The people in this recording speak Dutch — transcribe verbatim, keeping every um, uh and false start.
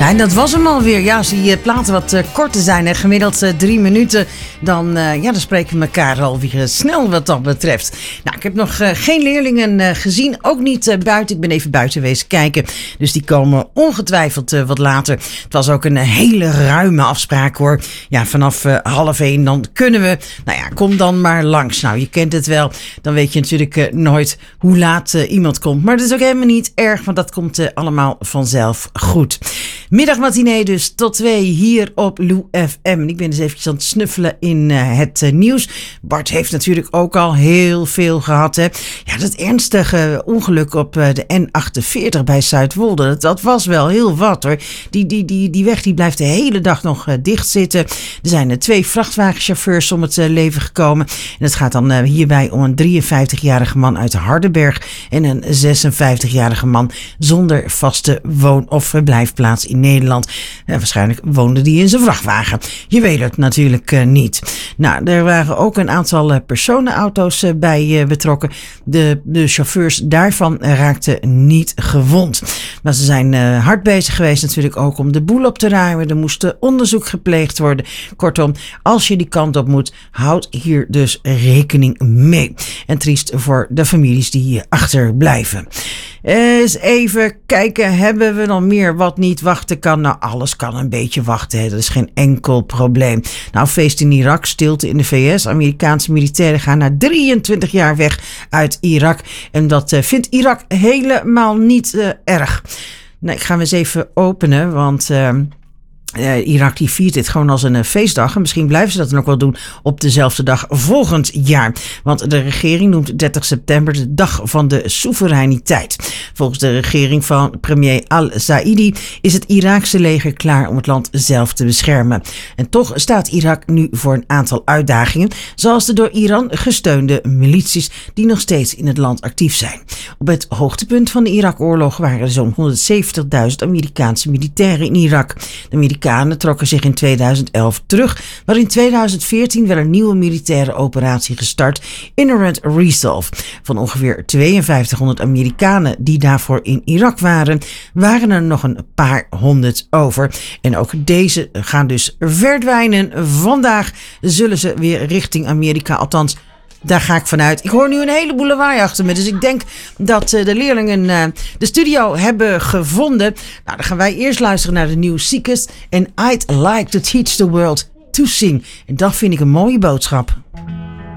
Ja, en dat was hem alweer. Ja, als die uh, platen wat uh, korter zijn, hè, gemiddeld uh, drie minuten, dan, uh, ja, dan spreken we elkaar alweer uh, snel wat dat betreft. Nou, ik heb nog uh, geen leerlingen uh, gezien, ook niet uh, buiten. Ik ben even buiten wezen kijken, dus die komen ongetwijfeld uh, wat later. Het was ook een uh, hele ruime afspraak, hoor. Ja, vanaf uh, half één, dan kunnen we. Nou ja, kom dan maar langs. Nou, je kent het wel. Dan weet je natuurlijk uh, nooit hoe laat uh, iemand komt. Maar dat is ook helemaal niet erg, want dat komt uh, allemaal vanzelf goed. Middagmatinee dus tot twee hier op Lou F M. En ik ben dus eventjes aan het snuffelen in uh, het uh, nieuws. Bart heeft natuurlijk ook al heel veel gehad. Hè? Ja, dat ernstige ongeluk op uh, de N achtenveertig bij Zuidwolde. Dat, dat was wel heel wat, hoor. Die, die, die, die weg die blijft de hele dag nog uh, dicht zitten. Er zijn uh, twee vrachtwagenchauffeurs om het uh, leven gekomen. En het gaat dan uh, hierbij om een drieënvijftigjarige man uit Hardenberg en een zesenvijftigjarige man zonder vaste woon- of verblijfplaats in Nederland. En waarschijnlijk woonde die in zijn vrachtwagen. Je weet het natuurlijk uh, niet. Nou, er waren ook een aantal uh, personenauto's uh, bij uh, betrokken. De, de chauffeurs daarvan uh, raakten niet gewond. Maar ze zijn uh, hard bezig geweest natuurlijk ook om de boel op te ruimen. Er moest onderzoek gepleegd worden. Kortom, als je die kant op moet, houd hier dus rekening mee. En triest voor de families die hier achterblijven. Eens even kijken, hebben we nog meer wat niet wachten kan? Nou, alles kan een beetje wachten, hè. Dat is geen enkel probleem. Nou, feest in Irak, stilte in de V S. Amerikaanse militairen gaan na drieëntwintig jaar weg uit Irak. En dat uh, vindt Irak helemaal niet uh, erg. Nou, ik ga hem eens even openen, want Uh, Uh, Irak die viert dit gewoon als een uh, feestdag. En misschien blijven ze dat dan ook wel doen op dezelfde dag volgend jaar. Want de regering noemt dertig september de dag van de soevereiniteit. Volgens de regering van premier al-Saidi is het Iraakse leger klaar om het land zelf te beschermen. En toch staat Irak nu voor een aantal uitdagingen, zoals de door Iran gesteunde milities die nog steeds in het land actief zijn. Op het hoogtepunt van de Irak-oorlog waren er zo'n honderdzeventigduizend Amerikaanse militairen in Irak. De Amerikanen trokken zich in tweeduizend elf terug, maar in tweeduizend veertien werd een nieuwe militaire operatie gestart, Inherent Resolve. Van ongeveer tweeënvijftighonderd Amerikanen die daarvoor in Irak waren, waren er nog een paar honderd over. En ook deze gaan dus verdwijnen. Vandaag zullen ze weer richting Amerika, althans, daar ga ik vanuit. Ik hoor nu een heleboel lawaai achter me. Dus ik denk dat uh, de leerlingen uh, de studio hebben gevonden. Nou, dan gaan wij eerst luisteren naar de New Seekers. En I'd like to teach the world to sing. En dat vind ik een mooie boodschap.